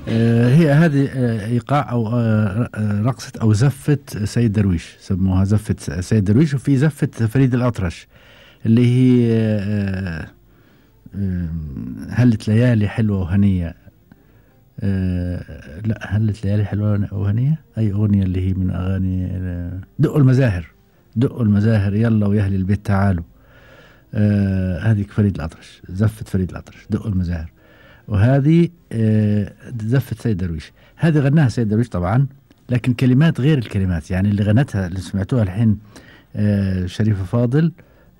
هي هذه إيقاع أو رقصة أو زفة سيد درويش، سموها زفة سيد درويش. وفي زفة فريد الأطرش اللي هي هلت ليالي حلوة وهنية. لا، هلت ليالي حلوة وهنية أي أغنية اللي هي من أغاني دقوا المزاهر. دقوا المزاهر يلا ويا أهل البيت تعالوا. هذيك فريد الأطرش، زفة فريد الأطرش دقوا المزاهر. وهذه زفة سيد درويش، هذه غناها سيد درويش طبعا، لكن كلمات غير الكلمات، يعني اللي غنتها اللي سمعتوها الحين شريفة فاضل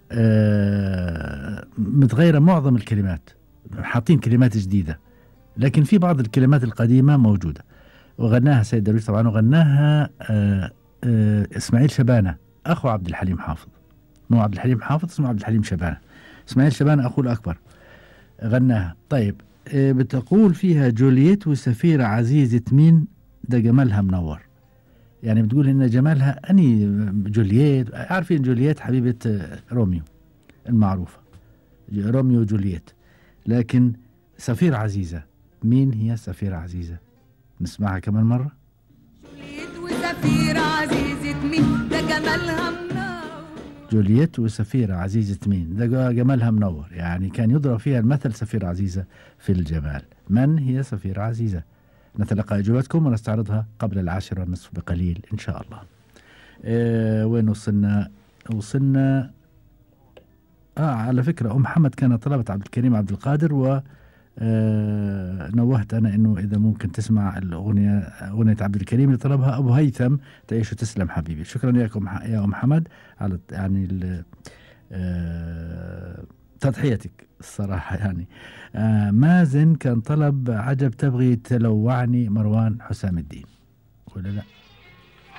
متغيرة معظم الكلمات، حاطين كلمات جديدة، لكن في بعض الكلمات القديمة موجودة. وغناها سيد درويش طبعا، وغناها إسماعيل شبانة أخو عبد الحليم حافظ. مو عبد الحليم حافظ، اسمه عبد الحليم شبانة. إسماعيل شبانة أخوه الأكبر غناها. طيب بتقول فيها جولييت وسفيرة عزيزة مين ده جمالها منور. يعني بتقول إن جمالها أني جولييت، عارفين جولييت حبيبة روميو المعروفة، روميو وجولييت، لكن سفيرة عزيزة، مين هي سفيرة عزيزة؟ نسمعها كمان مرة. جولييت وسفيرة عزيزة مين ده جمالها منور. جولييت وسفيرة عزيزة مين ده جمالها منور، يعني كان يضرب فيها المثل سفيرة عزيزة في الجمال. من هي سفيرة عزيزة؟ نتلقى إجابتكم ونستعرضها قبل 10:30 بقليل إن شاء الله. وين وصلنا؟ وصلنا على فكرة أم محمد كانت طلبت عبد الكريم عبد القادر، و نوهت أنا إنه إذا ممكن تسمع أغنية عبد الكريم اللي طلبها أبو هيثم، تعيش وتسلم حبيبي. شكرا لكم يا أم محمد على يعني تضحيتك الصراحة. يعني مازن كان طلب عجب تبغي تلوعني مروان حسام الدين، ولا لا؟